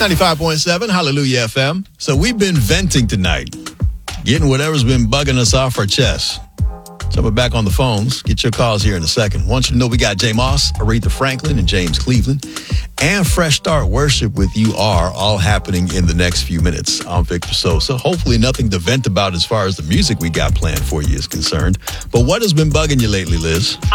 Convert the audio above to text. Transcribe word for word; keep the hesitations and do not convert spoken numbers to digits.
ninety-five point seven, Hallelujah F M. So we've been venting tonight, getting whatever's been bugging us off our chests. So we're back on the phones. Get your calls here in a second. Want you to know we got Jay Moss, Aretha Franklin, and James Cleveland. And Fresh Start Worship with You Are all happening in the next few minutes. I'm Victor Sosa. Hopefully nothing to vent about as far as the music we got planned for you is concerned. But what has been bugging you lately, Liz?